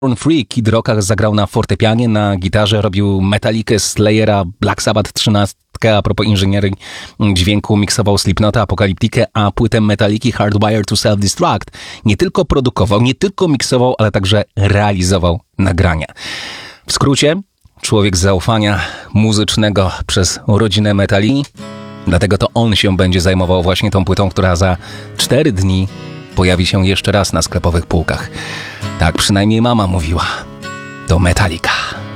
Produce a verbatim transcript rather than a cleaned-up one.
Born Free Kid Rocka zagrał na fortepianie, na gitarze, robił Metallicę, Slayera, Black Sabbath trzynastkę, a propos inżynierii dźwięku miksował Slipknota, Apokaliptykę, a płytę Metalliki Hardwired to Self-Destruct nie tylko produkował, nie tylko miksował, ale także realizował nagrania. W skrócie, człowiek z zaufania muzycznego przez rodzinę Metalliki, dlatego to on się będzie zajmował właśnie tą płytą, która za cztery dni pojawi się jeszcze raz na sklepowych półkach. Tak przynajmniej mama mówiła. To Metallica.